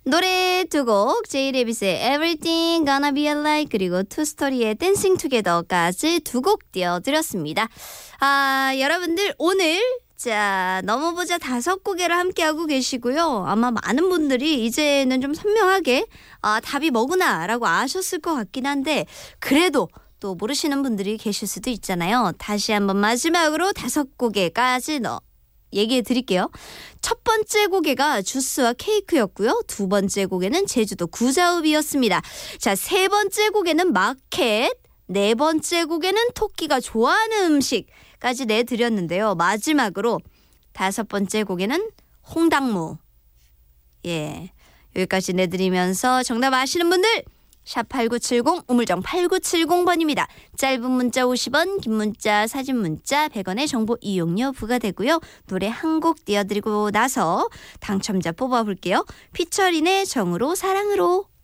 노래 두 곡 제이레빗의 Everything Gonna Be Alright 그리고 투스토리의 Dancing Together까지 두 곡 띄워드렸습니다. 여러분들 오늘 넘어보자 5곡에를 함께하고 계시고요. 아마 많은 분들이 이제는 좀 선명하게 답이 뭐구나 라고 아셨을 것 같긴 한데 그래도 또 모르시는 분들이 계실 수도 있잖아요. 다시 한번 마지막으로 5곡에까지 얘기해 드릴게요. 첫 번째 곡에가 주스와 케이크였고요. 두 번째 곡에는 제주도 구자읍이었습니다. 자, 세 번째 곡에는 마켓, 네 번째 곡에는 토끼가 좋아하는 음식까지 내드렸는데요. 마지막으로 5번째 곡에는 홍당무. 예, 여기까지 내드리면서 정답 아시는 분들 샵8970 우물정 8970번입니다. 짧은 문자 50원, 긴 문자 사진 문자 100원의 정보 이용료 부과되고요. 노래 한 곡 띄워드리고 나서 당첨자 뽑아볼게요. 피처린의 정으로 사랑으로.